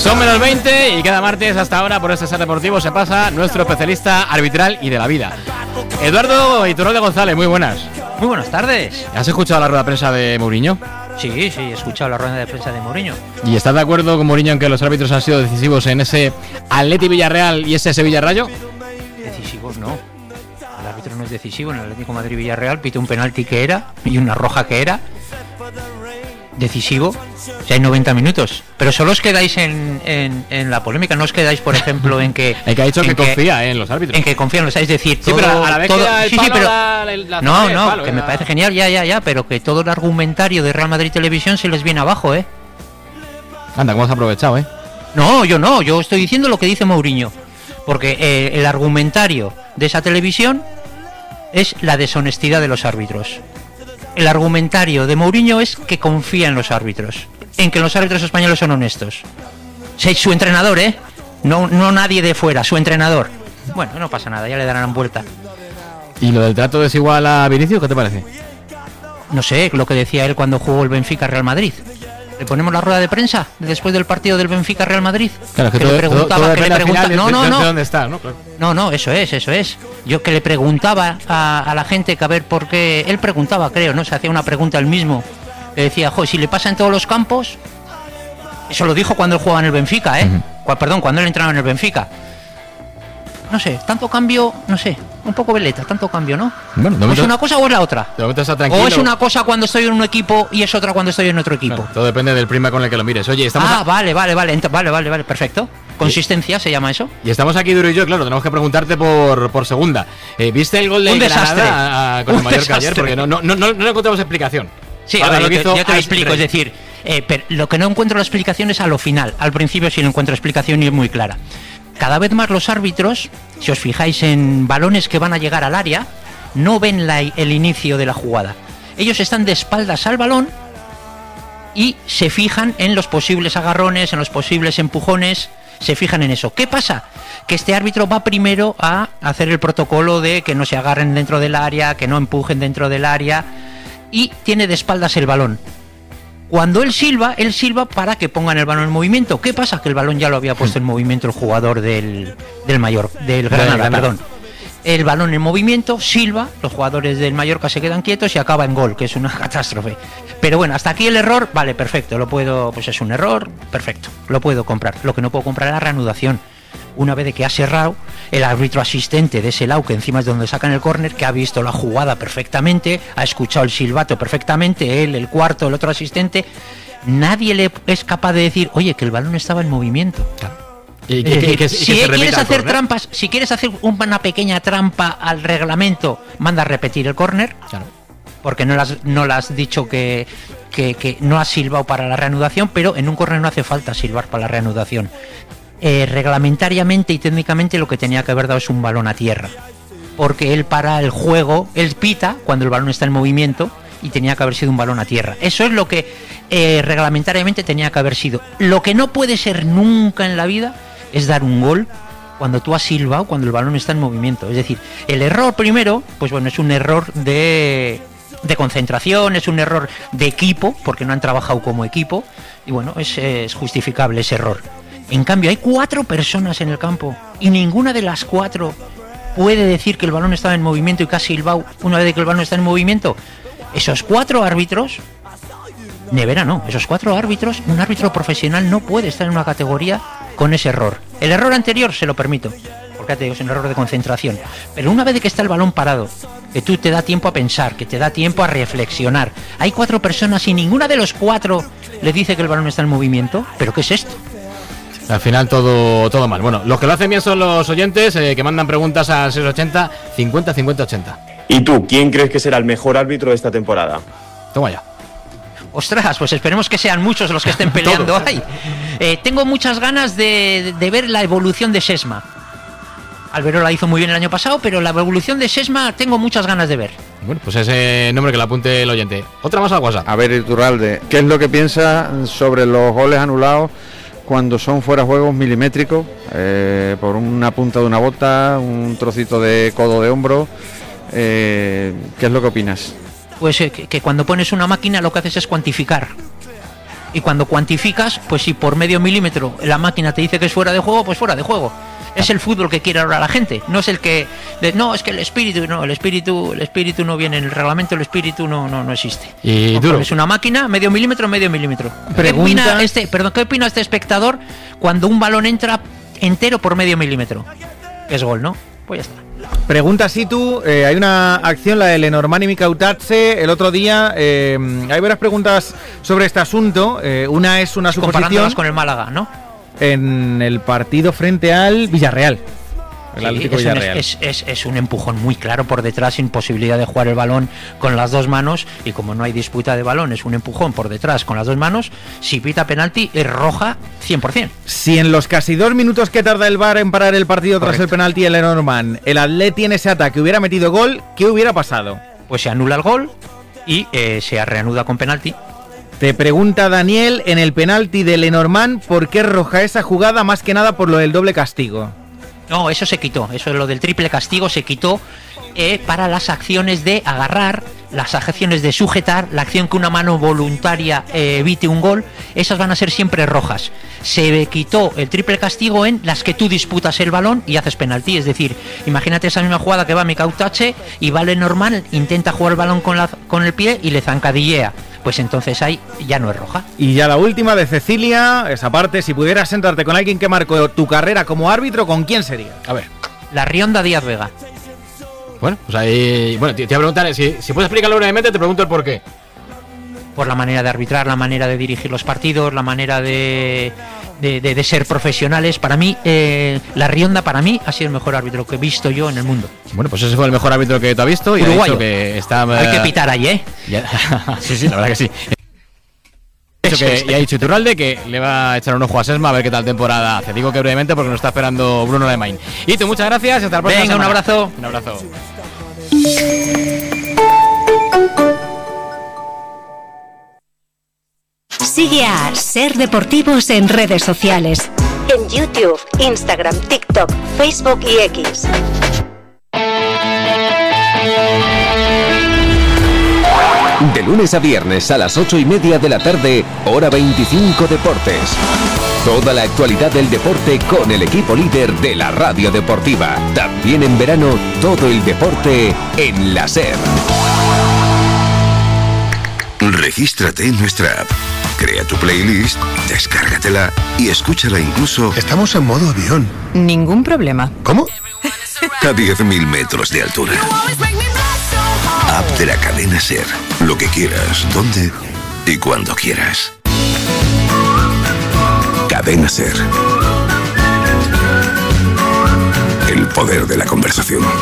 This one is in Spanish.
Son menos 20 y cada martes hasta ahora por este Ser Deportivo se pasa nuestro especialista arbitral y de la vida, Eduardo Iturralde González. Muy buenas. Muy buenas tardes. ¿Has escuchado la rueda de prensa de Mourinho? Sí, he escuchado la rueda de prensa de Mourinho. ¿Y estás de acuerdo con Mourinho en que los árbitros han sido decisivos en ese Atleti Villarreal y ese Sevilla Rayo? Decisivos no. El árbitro no es decisivo. En el Atlético Madrid Villarreal pite un penalti que era y una roja que era. Decisivo, si hay 90 minutos. Pero solo os quedáis en la polémica, no os quedáis, por ejemplo, en que... El que ha dicho que confía en los árbitros. En que confían, es decir, sí, todo, pero a la vez todo, que da el sí, palo, pero la no, palo, que me parece genial, ya, pero que todo el argumentario de Real Madrid Televisión se les viene abajo, Anda, ¿cómo has aprovechado, No, yo estoy diciendo lo que dice Mourinho. Porque el argumentario de esa televisión es la deshonestidad de los árbitros. El argumentario de Mourinho es que confía en los árbitros, en que los árbitros españoles son honestos. Su entrenador, no nadie de fuera, su entrenador. Bueno, no pasa nada, ya le darán vuelta. ¿Y lo del trato desigual a Vinicius, qué te parece? No sé, lo que decía él cuando jugó el Benfica Real Madrid. ¿Le ponemos la rueda de prensa después del partido del Benfica Real Madrid? Claro, que le preguntaba, no, dónde está, ¿no? Claro. No, eso es. Yo que le preguntaba a la gente que a ver por qué él preguntaba, creo, ¿no? Se hacía una pregunta él mismo. Le decía, si le pasa en todos los campos. Eso lo dijo cuando él jugaba en el Benfica, Perdón, cuando él entraba en el Benfica. No sé, tanto cambio, no sé, un poco veleta, tanto cambio, ¿no? Bueno, ¿es una cosa o es la otra? ¿O es una cosa cuando estoy en un equipo y es otra cuando estoy en otro equipo? Claro, todo depende del prisma con el que lo mires. Oye, estamos... Vale, perfecto. Consistencia se llama eso. Y estamos aquí Duro y yo, claro, tenemos que preguntarte por segunda. ¿Viste el gol de Granada con el Mallorca ayer? Porque no encontramos explicación. Sí, a ver, yo te lo explico, es decir, pero lo que no encuentro la explicación es a lo final. Al principio sí lo encuentro explicación y es muy clara. Cada vez más los árbitros, si os fijáis en balones que van a llegar al área, no ven el inicio de la jugada. Ellos están de espaldas al balón y se fijan en los posibles agarrones, en los posibles empujones, se fijan en eso. ¿Qué pasa? Que este árbitro va primero a hacer el protocolo de que no se agarren dentro del área, que no empujen dentro del área, y tiene de espaldas el balón. Cuando él silba para que pongan el balón en movimiento. ¿Qué pasa? Que el balón ya lo había puesto en movimiento el jugador del Granada, perdón. El balón en movimiento, silba, los jugadores del Mallorca se quedan quietos y acaba en gol, que es una catástrofe. Pero bueno, hasta aquí el error, vale, perfecto, pues es un error, perfecto, lo puedo comprar. Lo que no puedo comprar es la reanudación. Una vez de que ha cerrado, el árbitro asistente de ese lado, que encima es donde sacan el córner, que ha visto la jugada perfectamente, ha escuchado el silbato perfectamente, él, el cuarto, el otro asistente, nadie le es capaz de decir, oye, que el balón estaba en movimiento. Claro. Si quieres hacer trampas, si quieres hacer una pequeña trampa al reglamento, manda a repetir el córner, claro, porque no le has dicho que no has silbado para la reanudación, pero en un córner no hace falta silbar para la reanudación. Reglamentariamente y técnicamente lo que tenía que haber dado es un balón a tierra, porque él para el juego, él pita cuando el balón está en movimiento y tenía que haber sido un balón a tierra. Eso es lo que reglamentariamente tenía que haber sido. Lo que no puede ser nunca en la vida es dar un gol cuando tú has silbado, cuando el balón está en movimiento. Es decir, el error primero, pues bueno, es un error de concentración, es un error de equipo, porque no han trabajado como equipo, y bueno, es justificable ese error. En cambio, hay 4 personas en el campo y ninguna de las 4 puede decir que el balón estaba en movimiento y que ha silbado una vez que el balón está en movimiento. Esos 4 árbitros, Nevera no, esos 4 árbitros, un árbitro profesional no puede estar en una categoría con ese error. El error anterior se lo permito, porque ya te digo, es un error de concentración. Pero una vez de que está el balón parado, que tú te da tiempo a pensar, que te da tiempo a reflexionar, hay 4 personas y ninguna de los 4 le dice que el balón está en movimiento. ¿Pero qué es esto? Al final todo mal. Bueno, los que lo hacen bien son los oyentes que mandan preguntas al 680 50 50 80. ¿Y tú, quién crees que será el mejor árbitro de esta temporada? Toma ya. Ostras, pues esperemos que sean muchos los que estén peleando ahí. Tengo muchas ganas de ver la evolución de Sesma. Alberola hizo muy bien el año pasado, pero la evolución de Sesma tengo muchas ganas de ver. Bueno, pues ese nombre que le apunte el oyente. Otra más al WhatsApp. A ver, Iturralde, ¿qué es lo que piensa sobre los goles anulados cuando son fuera juegos milimétricos, por una punta de una bota, un trocito de codo de hombro? ¿Qué es lo que opinas? Pues que cuando pones una máquina lo que haces es cuantificar. Y cuando cuantificas, pues si por medio milímetro la máquina te dice que es fuera de juego, pues fuera de juego. Es el fútbol que quiere ahora la gente, no es el que... no, es que el espíritu no viene en el reglamento, el espíritu no existe. Y duro. Es una máquina, medio milímetro. Pregunta... ¿Qué opina este espectador cuando un balón entra entero por medio milímetro? Es gol, ¿no? Pues ya está. Pregunta Situ, hay una acción, la de Lenormand y Mikautatze, el otro día, hay varias preguntas sobre este asunto, una es una suposición... Comparándolas con el Málaga, ¿no? En el partido frente al Villarreal. El Atlético Villarreal. Es un empujón muy claro por detrás, sin posibilidad de jugar el balón con las dos manos, y como no hay disputa de balón, es un empujón por detrás con las dos manos. Si pita penalti, es roja 100%. Si en los casi 2 minutos que tarda el VAR en parar el partido tras el penalti de Lenormand, el Atleti en ese ataque hubiera metido gol, ¿qué hubiera pasado? Pues se anula el gol y se reanuda con penalti. Te pregunta Daniel, en el penalti de Lenormand, ¿por qué roja esa jugada? Más que nada por lo del doble castigo. No, eso se quitó, eso es lo del triple castigo, se quitó para las acciones de agarrar, las acciones de sujetar, la acción que una mano voluntaria evite un gol, esas van a ser siempre rojas. Se quitó el triple castigo en las que tú disputas el balón y haces penalti, es decir, imagínate esa misma jugada que va Mikautatze y va Lenormand, intenta jugar el balón con el pie y le zancadillea. Pues entonces ahí ya no es roja. Y ya la última de Cecilia, esa parte, si pudieras sentarte con alguien que marcó tu carrera como árbitro, ¿con quién sería? A ver. La Rionda Díaz Vega. Bueno, pues ahí... Bueno, te voy a preguntar, si puedes explicarlo brevemente, te pregunto el por qué. Por la manera de arbitrar, la manera de dirigir los partidos, la manera de ser profesionales. Para mí, la Rionda para mí ha sido el mejor árbitro que he visto yo en el mundo. Bueno, pues ese fue el mejor árbitro que tú has visto. Y uruguayo. Ha dicho que está... Hay que pitar ahí, ¿eh? Sí, la verdad que sí. Y ha dicho Iturralde que le va a echar un ojo a Sesma a ver qué tal temporada hace. Digo que brevemente porque nos está esperando Bruno Lemain. Y tú, muchas gracias y hasta la próxima. Venga, semana. Un abrazo. Un abrazo. Sigue a Ser Deportivos en redes sociales. En YouTube, Instagram, TikTok, Facebook y X. De lunes a viernes a las 8:30 de la tarde, Hora 25 Deportes. Toda la actualidad del deporte con el equipo líder de la radio deportiva. También en verano, todo el deporte en la SER. Regístrate en nuestra app. Crea tu playlist, descárgatela y escúchala incluso... Estamos en modo avión. Ningún problema. ¿Cómo? A 10.000 metros de altura. App de la cadena SER. Lo que quieras, donde y cuando quieras. Cadena SER. El poder de la conversación.